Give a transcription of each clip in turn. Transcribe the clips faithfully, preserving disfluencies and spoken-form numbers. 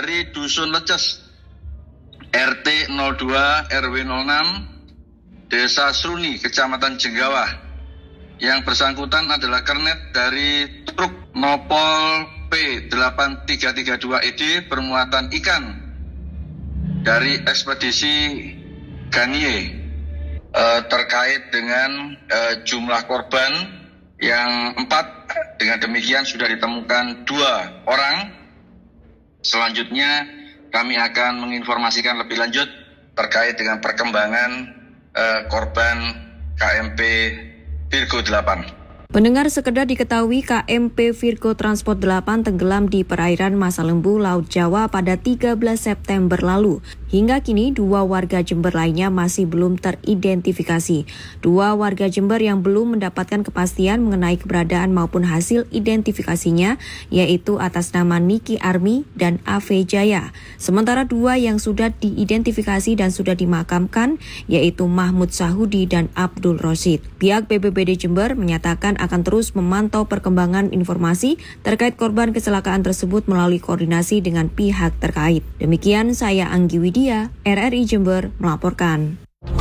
dari Dusun Leces, R T nol dua R W nol enam, Desa Sruni, Kecamatan Jenggawah. Yang bersangkutan adalah kernet dari truk Nopol P delapan tiga tiga dua E D bermuatan ikan dari ekspedisi Ganie. E, terkait dengan e, jumlah korban yang empat, dengan demikian sudah ditemukan dua orang. Selanjutnya kami akan menginformasikan lebih lanjut terkait dengan perkembangan e, korban K M P Virgo delapan. Pendengar, sekedar diketahui K M P Virgo Transport delapan tenggelam di perairan Masa Lembu, Laut Jawa pada tiga belas September lalu. Hingga kini, dua warga Jember lainnya masih belum teridentifikasi. Dua warga Jember yang belum mendapatkan kepastian mengenai keberadaan maupun hasil identifikasinya, yaitu atas nama Niki Army dan A V Jaya. Sementara dua yang sudah diidentifikasi dan sudah dimakamkan, yaitu Mahmud Sahudi dan Abdul Rosid. Pihak B P B D Jember menyatakan akan terus memantau perkembangan informasi terkait korban kecelakaan tersebut melalui koordinasi dengan pihak terkait. Demikian saya Anggi Widya, R R I Jember melaporkan.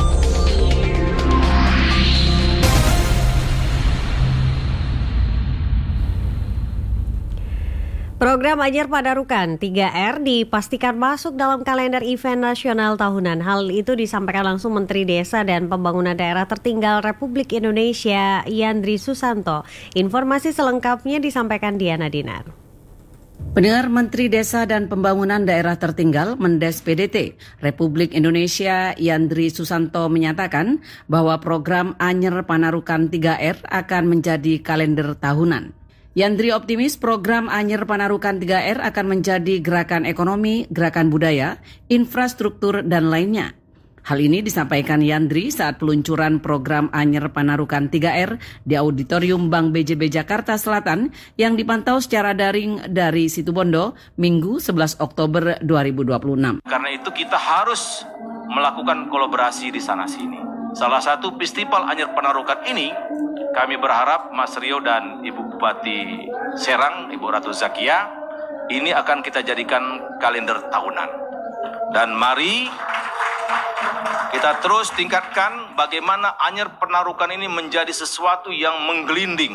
Program Anyar Panarukan tiga R dipastikan masuk dalam kalender event nasional tahunan. Hal itu disampaikan langsung Menteri Desa dan Pembangunan Daerah Tertinggal Republik Indonesia, Yandri Susanto. Informasi selengkapnya disampaikan Diana Dinar. Pendengar, Menteri Desa dan Pembangunan Daerah Tertinggal Mendes P D T Republik Indonesia Yandri Susanto menyatakan bahwa program Anyar Panarukan tiga R akan menjadi kalender tahunan. Yandri optimis program Anyar Panarukan tiga R akan menjadi gerakan ekonomi, gerakan budaya, infrastruktur, dan lainnya. Hal ini disampaikan Yandri saat peluncuran program Anyar Panarukan tiga R di Auditorium Bank B J B Jakarta Selatan yang dipantau secara daring dari Situbondo Minggu sebelas Oktober dua ribu dua puluh enam. Karena itu kita harus melakukan kolaborasi di sana-sini. Salah satu festival Anyar Panarukan ini, kami berharap Mas Rio dan Ibu Bupati Serang, Ibu Ratu Zakia, ini akan kita jadikan kalender tahunan. Dan mari kita terus tingkatkan bagaimana Anyar Panarukan ini menjadi sesuatu yang menggelinding,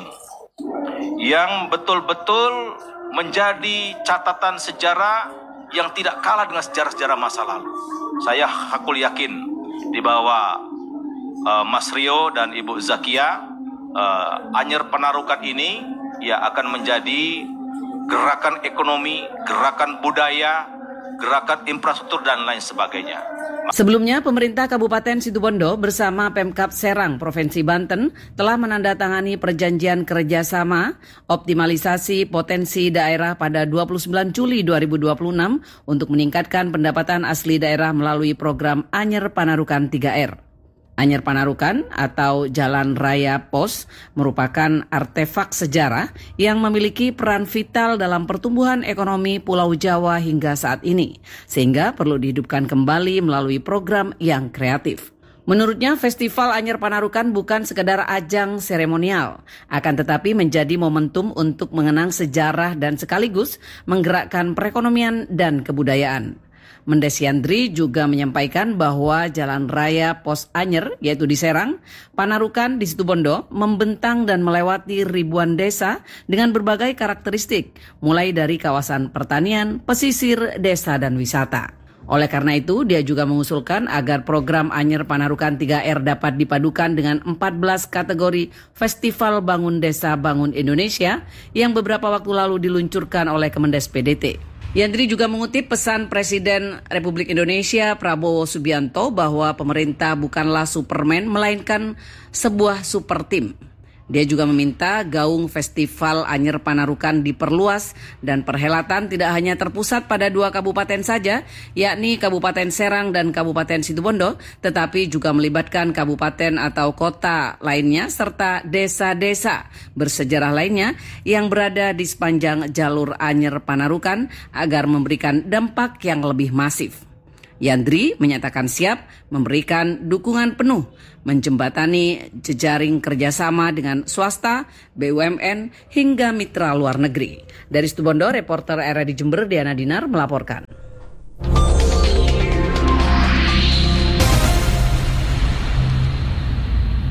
yang betul-betul menjadi catatan sejarah yang tidak kalah dengan sejarah-sejarah masa lalu. Saya hakul yakin di bawah uh, Mas Rio dan Ibu Zakia, Uh, Anyar Panarukan ini ya akan menjadi gerakan ekonomi, gerakan budaya, gerakan infrastruktur, dan lain sebagainya. Sebelumnya, pemerintah Kabupaten Situbondo bersama Pemkab Serang, Provinsi Banten telah menandatangani perjanjian kerjasama optimalisasi potensi daerah pada dua puluh sembilan Juli dua ribu dua puluh enam untuk meningkatkan pendapatan asli daerah melalui program Anyar Panarukan tiga R. Anyar Panarukan atau Jalan Raya Pos merupakan artefak sejarah yang memiliki peran vital dalam pertumbuhan ekonomi Pulau Jawa hingga saat ini, sehingga perlu dihidupkan kembali melalui program yang kreatif. Menurutnya, Festival Anyar Panarukan bukan sekedar ajang seremonial, akan tetapi menjadi momentum untuk mengenang sejarah dan sekaligus menggerakkan perekonomian dan kebudayaan. Mendes Yandri juga menyampaikan bahwa Jalan Raya Pos Anyar, yaitu di Serang, Panarukan di Situbondo, membentang dan melewati ribuan desa dengan berbagai karakteristik, mulai dari kawasan pertanian, pesisir, desa, dan wisata. Oleh karena itu, dia juga mengusulkan agar program Anyar Panarukan tiga R dapat dipadukan dengan empat belas kategori Festival Bangun Desa Bangun Indonesia yang beberapa waktu lalu diluncurkan oleh Kemendes P D T. Yandri juga mengutip pesan Presiden Republik Indonesia Prabowo Subianto bahwa pemerintah bukanlah Superman melainkan sebuah super tim. Dia juga meminta gaung Festival Anyar Panarukan diperluas dan perhelatan tidak hanya terpusat pada dua kabupaten saja, yakni Kabupaten Serang dan Kabupaten Situbondo, tetapi juga melibatkan kabupaten atau kota lainnya serta desa-desa bersejarah lainnya yang berada di sepanjang jalur Anyar Panarukan agar memberikan dampak yang lebih masif. Yandri menyatakan siap memberikan dukungan penuh menjembatani jejaring kerjasama dengan swasta, B U M N, hingga mitra luar negeri. Dari Situbondo, reporter R R I Jember Diana Dinar melaporkan.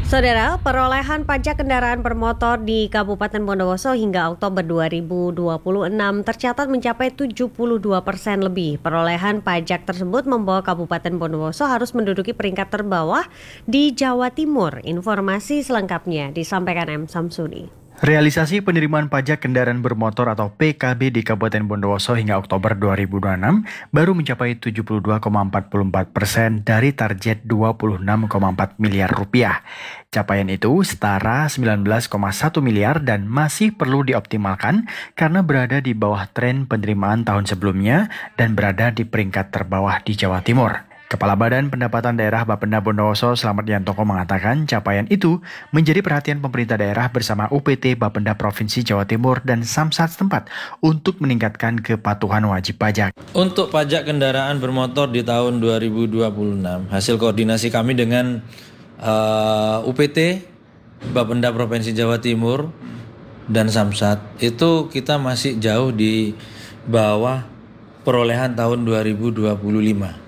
Saudara, perolehan pajak kendaraan bermotor di Kabupaten Bondowoso hingga Oktober dua ribu dua puluh enam tercatat mencapai tujuh puluh dua persen lebih. Perolehan pajak tersebut membawa Kabupaten Bondowoso harus menduduki peringkat terbawah di Jawa Timur. Informasi selengkapnya disampaikan M. Samsudi. Realisasi penerimaan pajak kendaraan bermotor atau P K B di Kabupaten Bondowoso hingga Oktober dua ribu dua puluh enam baru mencapai tujuh puluh dua koma empat puluh empat persen dari target dua puluh enam koma empat miliar rupiah. Capaian itu setara sembilan belas koma satu miliar dan masih perlu dioptimalkan karena berada di bawah tren penerimaan tahun sebelumnya dan berada di peringkat terbawah di Jawa Timur. Kepala Badan Pendapatan Daerah Bapenda Bondowoso Slamet Yantoko mengatakan capaian itu menjadi perhatian pemerintah daerah bersama U P T Bapenda Provinsi Jawa Timur dan Samsat setempat untuk meningkatkan kepatuhan wajib pajak. Untuk pajak kendaraan bermotor di tahun dua ribu dua puluh enam, hasil koordinasi kami dengan uh, U P T Bapenda Provinsi Jawa Timur dan Samsat itu kita masih jauh di bawah perolehan tahun dua ribu dua puluh lima.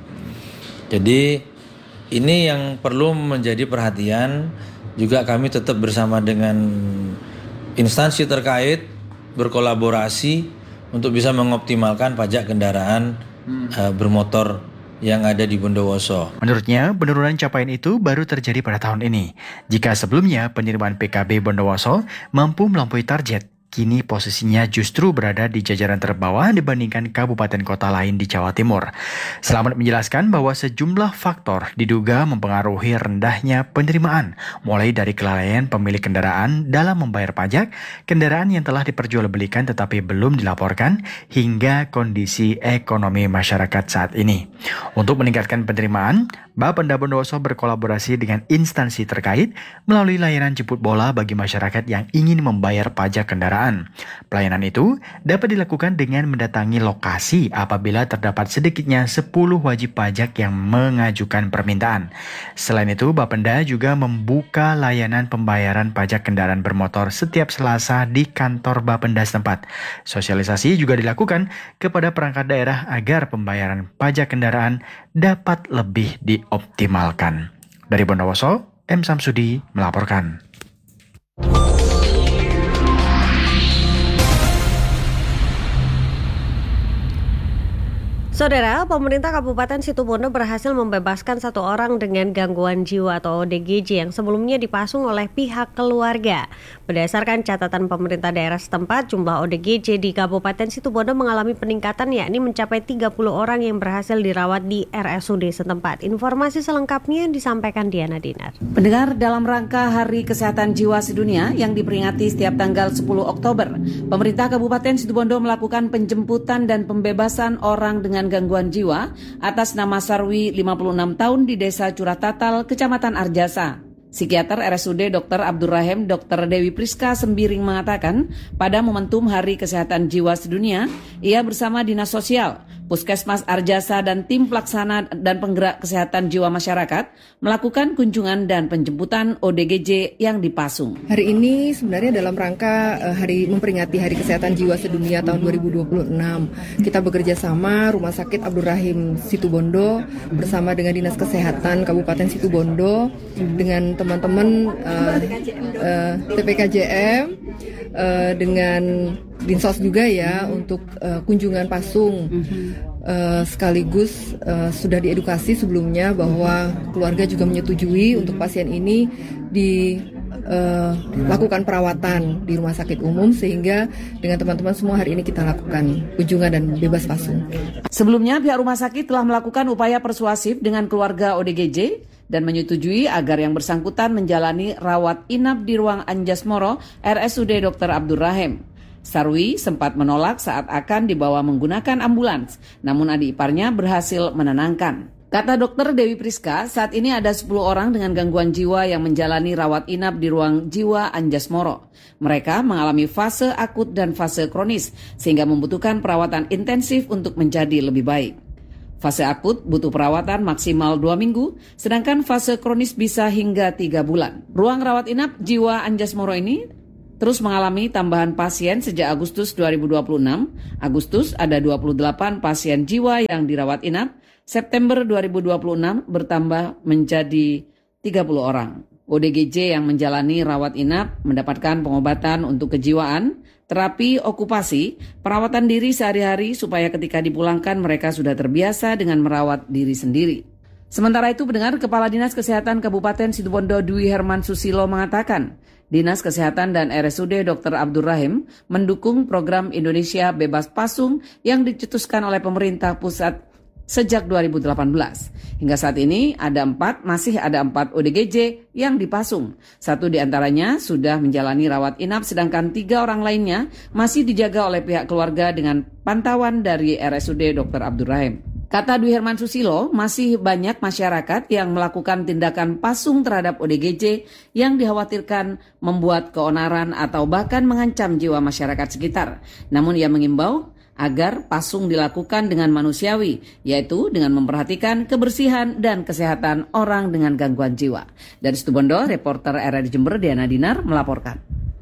Jadi ini yang perlu menjadi perhatian, juga kami tetap bersama dengan instansi terkait berkolaborasi untuk bisa mengoptimalkan pajak kendaraan hmm. uh, bermotor yang ada di Bondowoso. Menurutnya, penurunan capaian itu baru terjadi pada tahun ini. Jika sebelumnya penerimaan P K B Bondowoso mampu melampaui target, kini posisinya justru berada di jajaran terbawah dibandingkan kabupaten kota lain di Jawa Timur. Slamet menjelaskan bahwa sejumlah faktor diduga mempengaruhi rendahnya penerimaan, mulai dari kelalaian pemilik kendaraan dalam membayar pajak, kendaraan yang telah diperjualbelikan tetapi belum dilaporkan, hingga kondisi ekonomi masyarakat saat ini. Untuk meningkatkan penerimaan, Bapenda Bondowoso berkolaborasi dengan instansi terkait melalui layanan jemput bola bagi masyarakat yang ingin membayar pajak kendaraan. Pelayanan itu dapat dilakukan dengan mendatangi lokasi apabila terdapat sedikitnya sepuluh wajib pajak yang mengajukan permintaan. Selain itu, Bapenda juga membuka layanan pembayaran pajak kendaraan bermotor setiap Selasa di kantor Bapenda setempat. Sosialisasi juga dilakukan kepada perangkat daerah agar pembayaran pajak kendaraan dapat lebih dioptimalkan. Dari Bondowoso, M. Samsudi melaporkan. Saudara, pemerintah Kabupaten Situbondo berhasil membebaskan satu orang dengan gangguan jiwa atau O D G J yang sebelumnya dipasung oleh pihak keluarga. Berdasarkan catatan pemerintah daerah setempat, jumlah O D G J di Kabupaten Situbondo mengalami peningkatan yakni mencapai tiga puluh orang yang berhasil dirawat di R S U D setempat. Informasi selengkapnya disampaikan Diana Dinar. Pendengar, dalam rangka Hari Kesehatan Jiwa Sedunia yang diperingati setiap tanggal sepuluh Oktober, pemerintah Kabupaten Situbondo melakukan penjemputan dan pembebasan orang dengan gangguan jiwa atas nama Sarwi, lima puluh enam tahun, di Desa Curatatal, Kecamatan Arjasa. Psikiater R S U D Dokter Abdurrahim Dokter Dewi Priska Sembiring mengatakan, pada momentum Hari Kesehatan Jiwa Sedunia, ia bersama Dinas Sosial, Puskesmas Arjasa dan tim pelaksana dan penggerak kesehatan jiwa masyarakat melakukan kunjungan dan penjemputan O D G J yang dipasung. Hari ini sebenarnya dalam rangka uh, hari memperingati Hari Kesehatan Jiwa Sedunia tahun dua ribu dua puluh enam. Kita bekerja sama Rumah Sakit Abdurrahim Situbondo bersama dengan Dinas Kesehatan Kabupaten Situbondo dengan teman-teman uh, uh, T P K J M uh, dengan Dinsos juga ya untuk uh, kunjungan pasung. Uh, sekaligus uh, sudah diedukasi sebelumnya bahwa keluarga juga menyetujui untuk pasien ini dilakukan uh, perawatan di rumah sakit umum, sehingga dengan teman-teman semua hari ini kita lakukan kunjungan dan bebas pasung. Sebelumnya pihak rumah sakit telah melakukan upaya persuasif dengan keluarga O D G J dan menyetujui agar yang bersangkutan menjalani rawat inap di ruang Anjasmoro R S U D Dokter Abdurrahim. Sarwi sempat menolak saat akan dibawa menggunakan ambulans, namun adik iparnya berhasil menenangkan. Kata Dokter Dewi Priska, saat ini ada sepuluh orang dengan gangguan jiwa yang menjalani rawat inap di ruang jiwa Anjasmoro. Mereka mengalami fase akut dan fase kronis, sehingga membutuhkan perawatan intensif untuk menjadi lebih baik. Fase akut butuh perawatan maksimal dua minggu, sedangkan fase kronis bisa hingga tiga bulan. Ruang rawat inap jiwa Anjasmoro ini terus mengalami tambahan pasien sejak Agustus dua ribu dua puluh enam. Agustus ada dua puluh delapan pasien jiwa yang dirawat inap. September dua ribu dua puluh enam bertambah menjadi tiga puluh orang. O D G J yang menjalani rawat inap mendapatkan pengobatan untuk kejiwaan, terapi okupasi, perawatan diri sehari-hari supaya ketika dipulangkan mereka sudah terbiasa dengan merawat diri sendiri. Sementara itu, pendengar, Kepala Dinas Kesehatan Kabupaten Situbondo Dwi Herman Susilo mengatakan, Dinas Kesehatan dan R S U D Doktor Abdur Rahim mendukung program Indonesia Bebas Pasung yang dicetuskan oleh pemerintah pusat sejak dua ribu delapan belas. Hingga saat ini ada empat, masih ada empat O D G J yang dipasung. Satu diantaranya sudah menjalani rawat inap, sedangkan tiga orang lainnya masih dijaga oleh pihak keluarga dengan pantauan dari R S U D Doktor Abdur Rahim. Kata Dwi Herman Susilo, masih banyak masyarakat yang melakukan tindakan pasung terhadap O D G J yang dikhawatirkan membuat keonaran atau bahkan mengancam jiwa masyarakat sekitar. Namun ia mengimbau agar pasung dilakukan dengan manusiawi, yaitu dengan memperhatikan kebersihan dan kesehatan orang dengan gangguan jiwa. Dari Situbondo, reporter R R I Jember Diana Dinar melaporkan.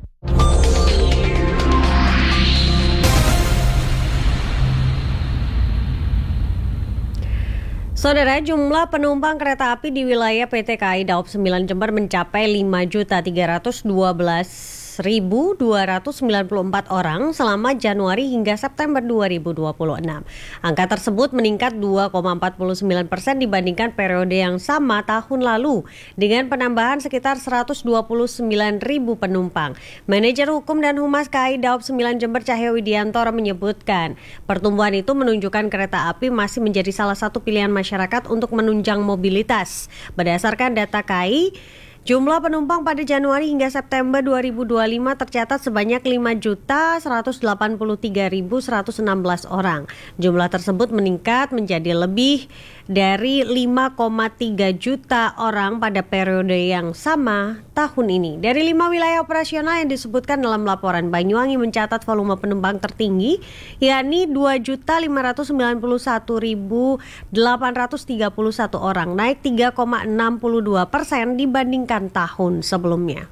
Saudara, jumlah penumpang kereta api di wilayah P T K A I Daob sembilan Jember mencapai lima juta tiga ratus dua belas ribu dua ratus sembilan puluh empat orang selama Januari hingga September dua ribu dua puluh enam. Angka tersebut meningkat dua koma empat puluh sembilan persen dibandingkan periode yang sama tahun lalu dengan penambahan sekitar seratus dua puluh sembilan ribu penumpang. Manajer Hukum dan Humas K A I Daob sembilan Jember Cahyo Widiantoro menyebutkan pertumbuhan itu menunjukkan kereta api masih menjadi salah satu pilihan masyarakat untuk menunjang mobilitas. Berdasarkan data K A I, jumlah penumpang pada Januari hingga September dua ribu dua puluh lima tercatat sebanyak lima juta seratus delapan puluh tiga ribu seratus enam belas orang. Jumlah tersebut meningkat menjadi lebih dari lima koma tiga juta orang pada periode yang sama tahun ini. Dari lima wilayah operasional yang disebutkan dalam laporan, Banyuwangi mencatat volume penumpang tertinggi, yakni dua juta lima ratus sembilan puluh satu ribu delapan ratus tiga puluh satu orang, naik tiga koma enam puluh dua persen dibandingkan tahun sebelumnya.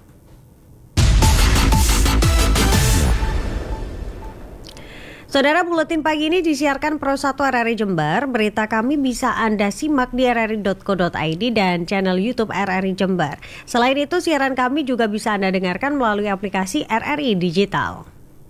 Saudara, buletin pagi ini disiarkan Pro satu R R I Jember. Berita kami bisa Anda simak di r r i dot co dot i d dan channel YouTube R R I Jember. Selain itu, siaran kami juga bisa Anda dengarkan melalui aplikasi R R I Digital.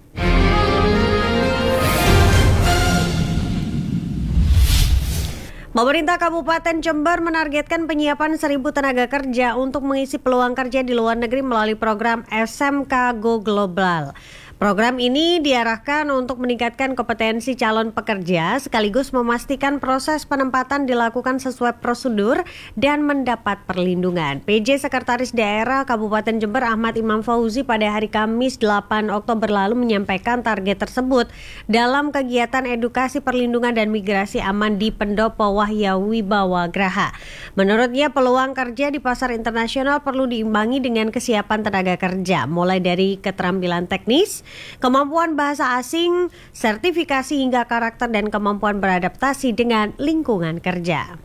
Pemerintah Kabupaten Jember menargetkan penyiapan seribu tenaga kerja untuk mengisi peluang kerja di luar negeri melalui program S M K Go Global. Program ini diarahkan untuk meningkatkan kompetensi calon pekerja sekaligus memastikan proses penempatan dilakukan sesuai prosedur dan mendapat perlindungan. P J Sekretaris Daerah Kabupaten Jember Ahmad Imam Fauzi pada hari Kamis delapan Oktober lalu menyampaikan target tersebut dalam kegiatan edukasi perlindungan dan migrasi aman di Pendopo Wahya Wibawa Graha. Menurutnya, peluang kerja di pasar internasional perlu diimbangi dengan kesiapan tenaga kerja, mulai dari keterampilan teknis, kemampuan bahasa asing, sertifikasi hingga karakter dan kemampuan beradaptasi dengan lingkungan kerja.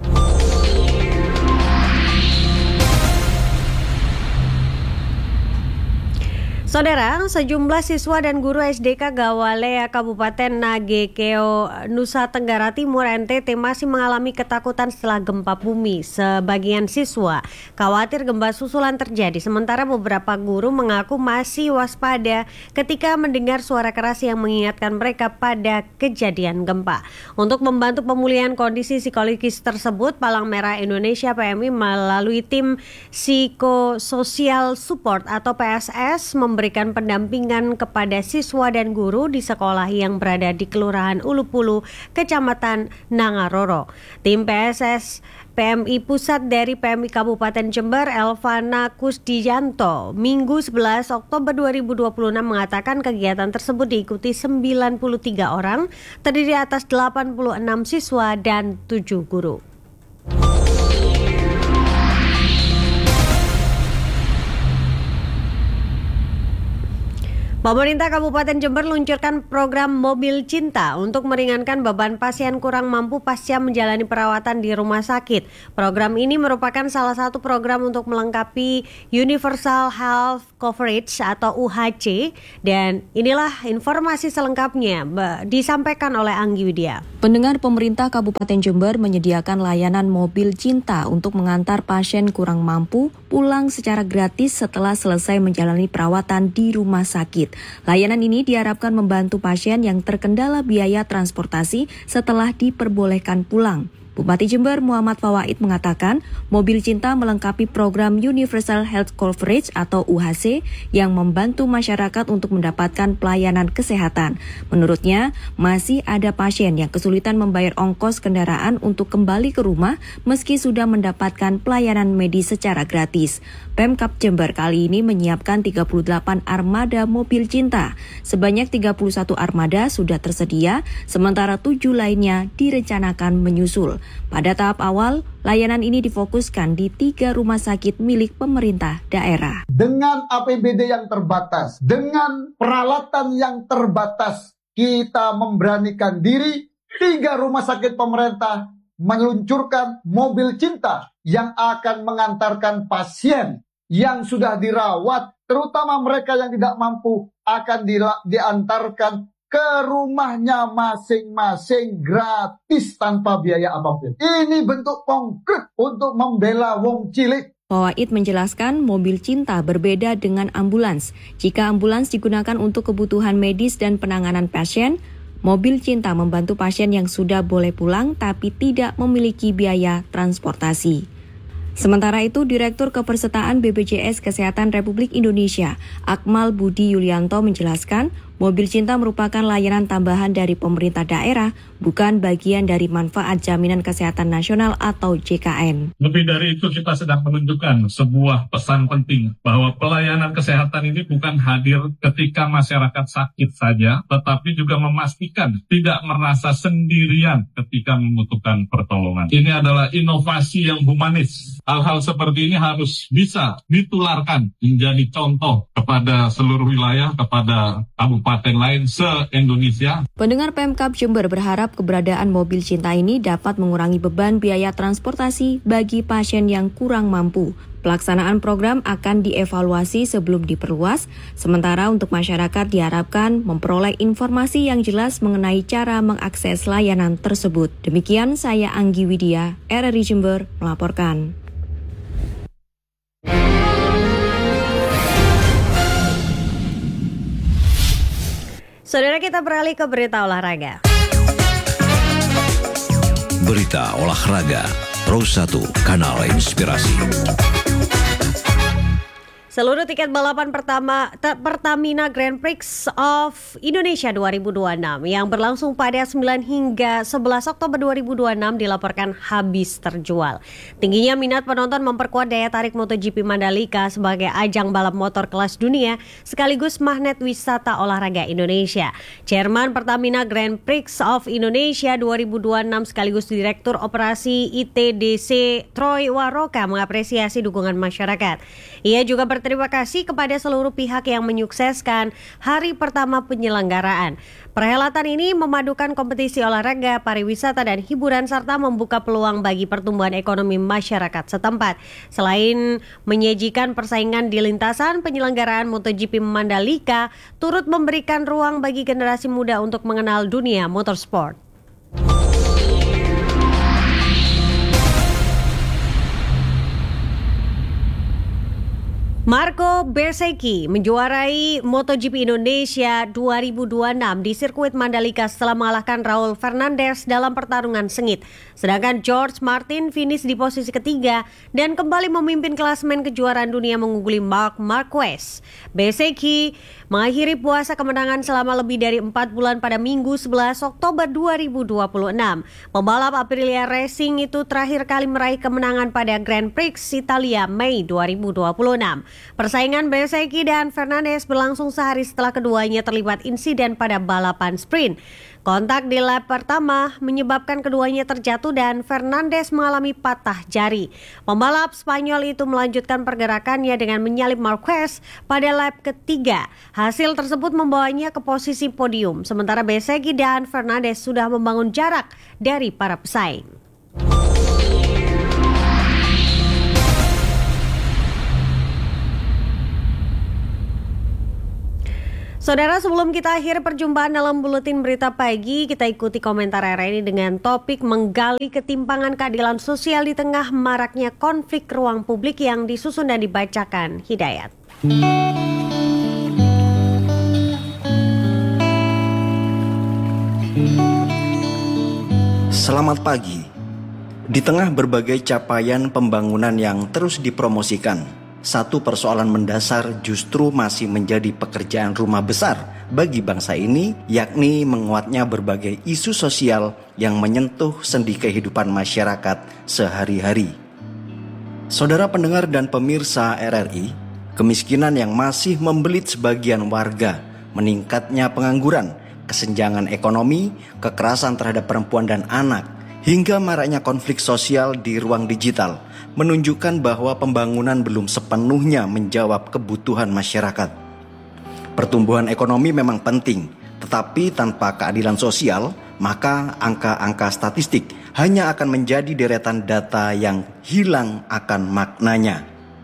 Saudara, sejumlah siswa dan guru S D K Gawalea Kabupaten Nagekeo, Nusa Tenggara Timur N T T masih mengalami ketakutan setelah gempa bumi. Sebagian siswa khawatir gempa susulan terjadi, sementara beberapa guru mengaku masih waspada ketika mendengar suara keras yang mengingatkan mereka pada kejadian gempa. Untuk membantu pemulihan kondisi psikologis tersebut, Palang Merah Indonesia P M I melalui tim psikososial support atau P S S memberikan pendampingan kepada siswa dan guru di sekolah yang berada di Kelurahan Ulupulu, Kecamatan Nangaroro. Tim P S S P M I Pusat dari P M I Kabupaten Jember, Elvana Kusdiyanto, Minggu sebelas Oktober dua ribu dua puluh enam mengatakan kegiatan tersebut diikuti sembilan puluh tiga orang, terdiri atas delapan puluh enam siswa dan tujuh guru. Pemerintah Kabupaten Jember luncurkan program Mobil Cinta untuk meringankan beban pasien kurang mampu pasca menjalani perawatan di rumah sakit. Program ini merupakan salah satu program untuk melengkapi Universal Health Coverage atau U H C, dan inilah informasi selengkapnya disampaikan oleh Anggi Widya. Pendengar, pemerintah Kabupaten Jember menyediakan layanan Mobil Cinta untuk mengantar pasien kurang mampu pulang secara gratis setelah selesai menjalani perawatan di rumah sakit. Layanan ini diharapkan membantu pasien yang terkendala biaya transportasi setelah diperbolehkan pulang. Bupati Jember Muhammad Fawaid mengatakan, Mobil Cinta melengkapi program Universal Health Coverage atau U H C yang membantu masyarakat untuk mendapatkan pelayanan kesehatan. Menurutnya, masih ada pasien yang kesulitan membayar ongkos kendaraan untuk kembali ke rumah meski sudah mendapatkan pelayanan medis secara gratis. Pemkab Jember kali ini menyiapkan tiga puluh delapan armada Mobil Cinta. Sebanyak tiga puluh satu armada sudah tersedia, sementara tujuh lainnya direncanakan menyusul. Pada tahap awal, layanan ini difokuskan di tiga rumah sakit milik pemerintah daerah. Dengan A P B D yang terbatas, dengan peralatan yang terbatas, kita memberanikan diri, tiga rumah sakit pemerintah meluncurkan Mobil Cinta yang akan mengantarkan pasien yang sudah dirawat, terutama mereka yang tidak mampu, akan di, diantarkan ke rumahnya masing-masing gratis tanpa biaya apapun. Ini bentuk konkret untuk membela wong cilik. Fawaid menjelaskan Mobil Cinta berbeda dengan ambulans. Jika ambulans digunakan untuk kebutuhan medis dan penanganan pasien, Mobil Cinta membantu pasien yang sudah boleh pulang tapi tidak memiliki biaya transportasi. Sementara itu, Direktur Kepesertaan B P J S Kesehatan Republik Indonesia, Akmal Budi Yulianto menjelaskan, Mobil Cinta merupakan layanan tambahan dari pemerintah daerah, bukan bagian dari manfaat Jaminan Kesehatan Nasional atau J K N. Lebih dari itu, kita sedang menunjukkan sebuah pesan penting bahwa pelayanan kesehatan ini bukan hadir ketika masyarakat sakit saja, tetapi juga memastikan tidak merasa sendirian ketika membutuhkan pertolongan. Ini adalah inovasi yang humanis. Hal-hal seperti ini harus bisa ditularkan menjadi contoh kepada seluruh wilayah, kepada kabupaten lain se-Indonesia. Pendengar, Pemkab Jember berharap keberadaan Mobil Cinta ini dapat mengurangi beban biaya transportasi bagi pasien yang kurang mampu. Pelaksanaan program akan dievaluasi sebelum diperluas, sementara untuk masyarakat diharapkan memperoleh informasi yang jelas mengenai cara mengakses layanan tersebut. Demikian saya Anggi Widya, R R I Jember melaporkan. Saudara, kita beralih ke berita olahraga. Berita olahraga Pro satu Kanal Inspirasi. Seluruh tiket balapan pertama Pertamina Grand Prix of Indonesia dua ribu dua puluh enam yang berlangsung pada sembilan hingga sebelas Oktober dua ribu dua puluh enam dilaporkan habis terjual. Tingginya minat penonton memperkuat daya tarik MotoGP Mandalika sebagai ajang balap motor kelas dunia sekaligus magnet wisata olahraga Indonesia. Chairman Pertamina Grand Prix of Indonesia dua ribu dua puluh enam sekaligus Direktur Operasi I T D C Troy Waroka mengapresiasi dukungan masyarakat. Ia juga berterima Terima kasih kepada seluruh pihak yang menyukseskan hari pertama penyelenggaraan. Perhelatan ini memadukan kompetisi olahraga, pariwisata, dan hiburan serta membuka peluang bagi pertumbuhan ekonomi masyarakat setempat. Selain menyajikan persaingan di lintasan, penyelenggaraan MotoGP Mandalika turut memberikan ruang bagi generasi muda untuk mengenal dunia motorsport. Marco Bezzecchi menjuarai MotoGP Indonesia dua ribu dua puluh enam di sirkuit Mandalika setelah mengalahkan Raul Fernandez dalam pertarungan sengit. Sedangkan George Martin finish di posisi ketiga dan kembali memimpin klasemen kejuaraan dunia mengungguli Marc Marquez. Bezzecchi mengakhiri puasa kemenangan selama lebih dari empat bulan pada Minggu sebelas Oktober dua ribu dua puluh enam. Pembalap Aprilia Racing itu terakhir kali meraih kemenangan pada Grand Prix Italia Mei dua ribu dua puluh enam. Persaingan Bezzecchi dan Fernandes berlangsung sehari setelah keduanya terlibat insiden pada balapan sprint. Kontak di lap pertama menyebabkan keduanya terjatuh dan Fernandes mengalami patah jari. Pembalap Spanyol itu melanjutkan pergerakannya dengan menyalip Marquez pada lap ketiga. Hasil tersebut membawanya ke posisi podium, sementara Bezzecchi dan Fernandes sudah membangun jarak dari para pesaing. Saudara, sebelum kita akhiri perjumpaan dalam buletin berita pagi, kita ikuti komentar hari ini dengan topik menggali ketimpangan keadilan sosial di tengah maraknya konflik ruang publik yang disusun dan dibacakan Hidayat. Selamat pagi. Di tengah berbagai capaian pembangunan yang terus dipromosikan, satu persoalan mendasar justru masih menjadi pekerjaan rumah besar bagi bangsa ini, yakni menguatnya berbagai isu sosial yang menyentuh sendi kehidupan masyarakat sehari-hari. Saudara pendengar dan pemirsa R R I, kemiskinan yang masih membelit sebagian warga, meningkatnya pengangguran, kesenjangan ekonomi, kekerasan terhadap perempuan dan anak, hingga maraknya konflik sosial di ruang digital menunjukkan bahwa pembangunan belum sepenuhnya menjawab kebutuhan masyarakat. Pertumbuhan ekonomi memang penting, tetapi tanpa keadilan sosial, maka angka-angka statistik hanya akan menjadi deretan data yang hilang akan maknanya.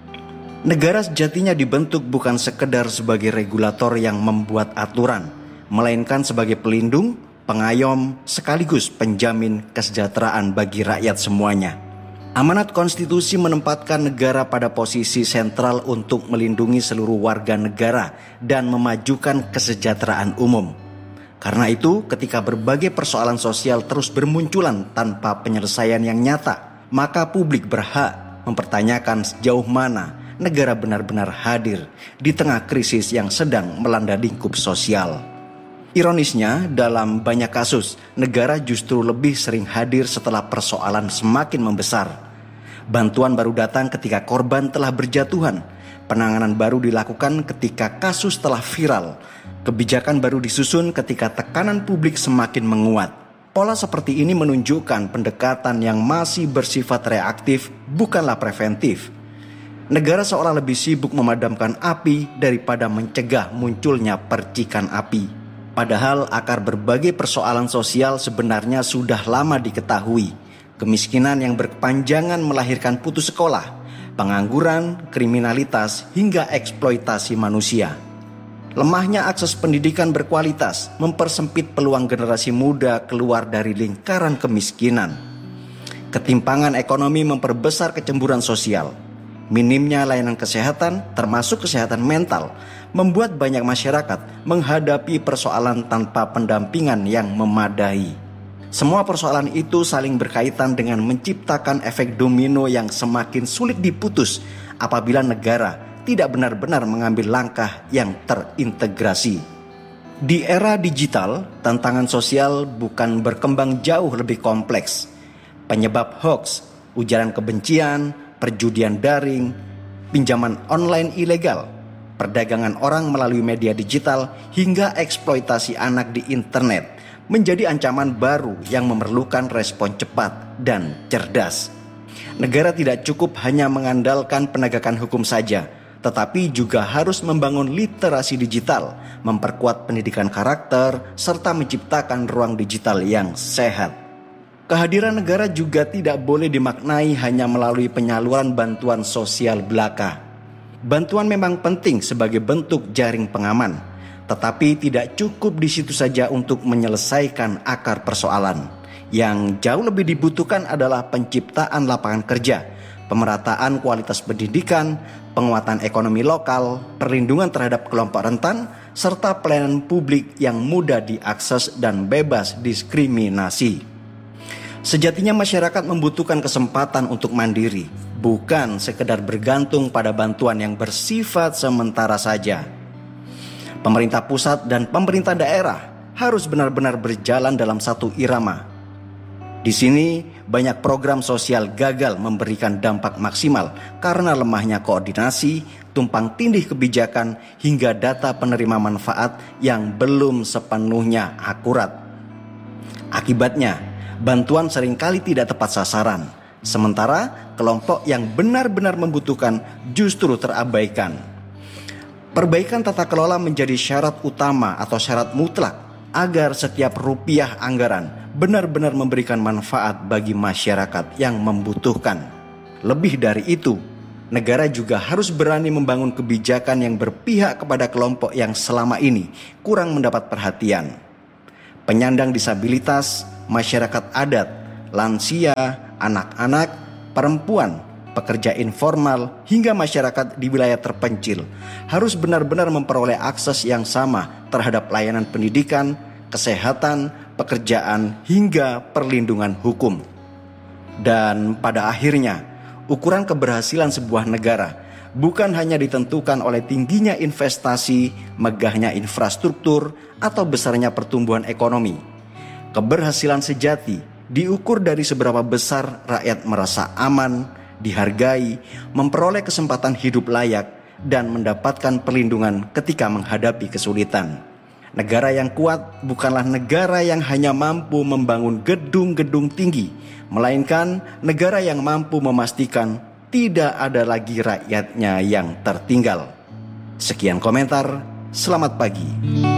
Negara sejatinya dibentuk bukan sekedar sebagai regulator yang membuat aturan, melainkan sebagai pelindung, pengayom, sekaligus penjamin kesejahteraan bagi rakyat semuanya. Amanat konstitusi menempatkan negara pada posisi sentral untuk melindungi seluruh warga negara dan memajukan kesejahteraan umum. Karena itu, ketika berbagai persoalan sosial terus bermunculan tanpa penyelesaian yang nyata, maka publik berhak mempertanyakan sejauh mana negara benar-benar hadir di tengah krisis yang sedang melanda lingkup sosial. Ironisnya, dalam banyak kasus, negara justru lebih sering hadir setelah persoalan semakin membesar. Bantuan baru datang ketika korban telah berjatuhan. Penanganan baru dilakukan ketika kasus telah viral. Kebijakan baru disusun ketika tekanan publik semakin menguat. Pola seperti ini menunjukkan pendekatan yang masih bersifat reaktif, bukanlah preventif. Negara seolah lebih sibuk memadamkan api daripada mencegah munculnya percikan api. Padahal akar berbagai persoalan sosial sebenarnya sudah lama diketahui. Kemiskinan yang berkepanjangan melahirkan putus sekolah, pengangguran, kriminalitas, hingga eksploitasi manusia. Lemahnya akses pendidikan berkualitas mempersempit peluang generasi muda keluar dari lingkaran kemiskinan. Ketimpangan ekonomi memperbesar kecemburuan sosial. Minimnya layanan kesehatan, termasuk kesehatan mental, membuat banyak masyarakat menghadapi persoalan tanpa pendampingan yang memadai. Semua persoalan itu saling berkaitan dengan menciptakan efek domino yang semakin sulit diputus apabila negara tidak benar-benar mengambil langkah yang terintegrasi. Di era digital, tantangan sosial bukan berkembang jauh lebih kompleks. Penyebab hoax, ujaran kebencian, perjudian daring, pinjaman online ilegal, perdagangan orang melalui media digital, hingga eksploitasi anak di internet menjadi ancaman baru yang memerlukan respon cepat dan cerdas. Negara tidak cukup hanya mengandalkan penegakan hukum saja, tetapi juga harus membangun literasi digital, memperkuat pendidikan karakter, serta menciptakan ruang digital yang sehat. Kehadiran negara juga tidak boleh dimaknai hanya melalui penyaluran bantuan sosial belaka. Bantuan memang penting sebagai bentuk jaring pengaman, tetapi tidak cukup di situ saja untuk menyelesaikan akar persoalan. Yang jauh lebih dibutuhkan adalah penciptaan lapangan kerja, pemerataan kualitas pendidikan, penguatan ekonomi lokal, perlindungan terhadap kelompok rentan, serta pelayanan publik yang mudah diakses dan bebas diskriminasi. Sejatinya masyarakat membutuhkan kesempatan untuk mandiri, bukan sekedar bergantung pada bantuan yang bersifat sementara saja. Pemerintah pusat dan pemerintah daerah harus benar-benar berjalan dalam satu irama. Di sini banyak program sosial gagal memberikan dampak maksimal karena lemahnya koordinasi, tumpang tindih kebijakan, hingga data penerima manfaat yang belum sepenuhnya akurat. Akibatnya, bantuan seringkali tidak tepat sasaran, sementara kelompok yang benar-benar membutuhkan justru terabaikan. Perbaikan tata kelola menjadi syarat utama atau syarat mutlak agar setiap rupiah anggaran benar-benar memberikan manfaat bagi masyarakat yang membutuhkan. Lebih dari itu, negara juga harus berani membangun kebijakan yang berpihak kepada kelompok yang selama ini kurang mendapat perhatian. Penyandang disabilitas, masyarakat adat, lansia, anak-anak, perempuan, pekerja informal, hingga masyarakat di wilayah terpencil harus benar-benar memperoleh akses yang sama terhadap layanan pendidikan, kesehatan, pekerjaan, hingga perlindungan hukum. Dan pada akhirnya, ukuran keberhasilan sebuah negara bukan hanya ditentukan oleh tingginya investasi, megahnya infrastruktur, atau besarnya pertumbuhan ekonomi. Keberhasilan sejati diukur dari seberapa besar rakyat merasa aman, dihargai, memperoleh kesempatan hidup layak, dan mendapatkan perlindungan ketika menghadapi kesulitan. Negara yang kuat bukanlah negara yang hanya mampu membangun gedung-gedung tinggi, melainkan negara yang mampu memastikan tidak ada lagi rakyatnya yang tertinggal. Sekian komentar, selamat pagi.